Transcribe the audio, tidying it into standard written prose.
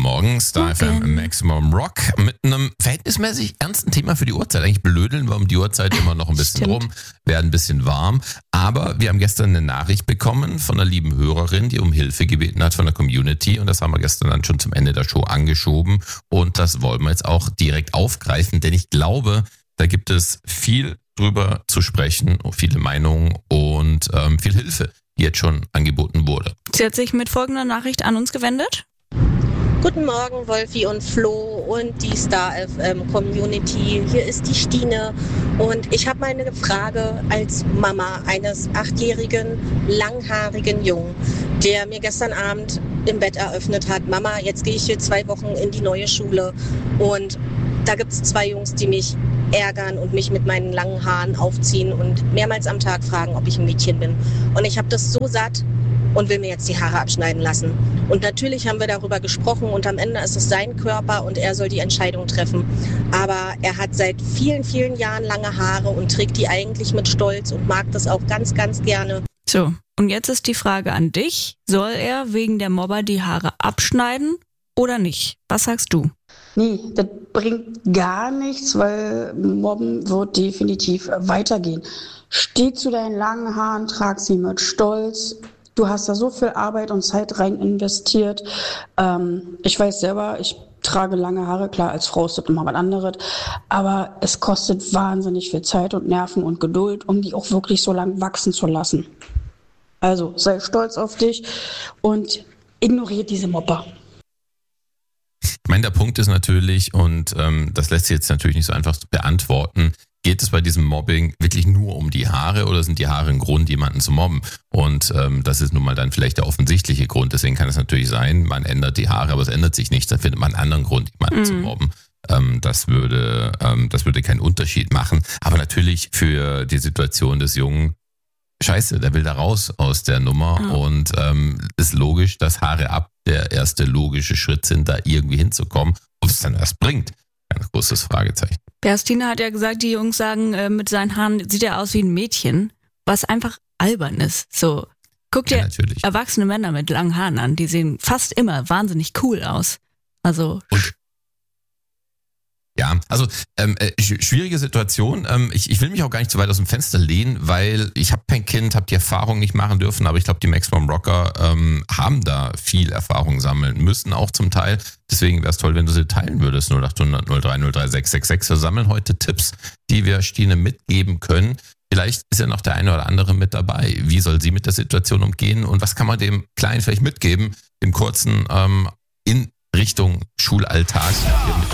Morgen, Star FM Maximum Rock mit einem verhältnismäßig ernsten Thema für die Uhrzeit. Eigentlich blödeln wir um die Uhrzeit immer noch ein bisschen rum, werden ein bisschen warm. Aber wir haben gestern eine Nachricht bekommen von einer lieben Hörerin, die um Hilfe gebeten hat von der Community. Und das haben wir gestern dann schon zum Ende der Show angeschoben. Und das wollen wir jetzt auch direkt aufgreifen, denn ich glaube, da gibt es viel drüber zu sprechen, viele Meinungen und viel Hilfe, die jetzt schon angeboten wurde. Sie hat sich mit folgender Nachricht an uns gewendet. Guten Morgen, Wolfi und Flo und die Star FM Community. Hier ist die Stine und ich habe meine Frage als Mama eines 8-jährigen, langhaarigen Jungen, der mir gestern Abend im Bett eröffnet hat: Mama, jetzt gehe ich hier 2 Wochen in die neue Schule und da gibt es 2 Jungs, die mich ärgern und mich mit meinen langen Haaren aufziehen und mehrmals am Tag fragen, ob ich ein Mädchen bin. Und ich habe das so satt und will mir jetzt die Haare abschneiden lassen. Und natürlich haben wir darüber gesprochen und am Ende ist es sein Körper und er soll die Entscheidung treffen. Aber er hat seit vielen, vielen Jahren lange Haare und trägt die eigentlich mit Stolz und mag das auch ganz, ganz gerne. So, und jetzt ist die Frage an dich. Soll er wegen der Mobber die Haare abschneiden oder nicht? Was sagst du? Nee, das bringt gar nichts, weil Mobben wird definitiv weitergehen. Steh zu deinen langen Haaren, trag sie mit Stolz. Du hast da so viel Arbeit und Zeit rein investiert. Ich weiß selber, ich trage lange Haare. Klar, als Frau ist das immer was anderes. Aber es kostet wahnsinnig viel Zeit und Nerven und Geduld, um die auch wirklich so lang wachsen zu lassen. Also sei stolz auf dich und ignoriere diese Mobber. Ich meine, der Punkt ist natürlich, und das lässt sich jetzt natürlich nicht so einfach beantworten, geht es bei diesem Mobbing wirklich nur um die Haare oder sind die Haare ein Grund, jemanden zu mobben? Und das ist nun mal dann vielleicht der offensichtliche Grund. Deswegen kann es natürlich sein, man ändert die Haare, aber es ändert sich nichts. Dann findet man einen anderen Grund, jemanden zu mobben. Das würde keinen Unterschied machen. Aber natürlich für die Situation des Jungen, scheiße, der will da raus aus der Nummer und ist logisch, dass Haare ab der erste logische Schritt sind, da irgendwie hinzukommen. Ob es dann erst bringt, ein großes Fragezeichen. Kerstina hat ja gesagt, die Jungs sagen, mit seinen Haaren sieht er aus wie ein Mädchen, was einfach albern ist. So, guck dir erwachsene Männer mit langen Haaren an, die sehen fast immer wahnsinnig cool aus. Also ja, also schwierige Situation. Ich will mich auch gar nicht zu weit aus dem Fenster lehnen, weil ich habe kein Kind, habe die Erfahrung nicht machen dürfen, aber ich glaube, die Maximum Rocker haben da viel Erfahrung sammeln müssen, auch zum Teil. Deswegen wäre es toll, wenn du sie teilen würdest. 0800 03 03 666. Wir sammeln heute Tipps, die wir Stine mitgeben können. Vielleicht ist ja noch der eine oder andere mit dabei. Wie soll sie mit der Situation umgehen und was kann man dem Kleinen vielleicht mitgeben, dem Kurzen in Richtung Schulalltag?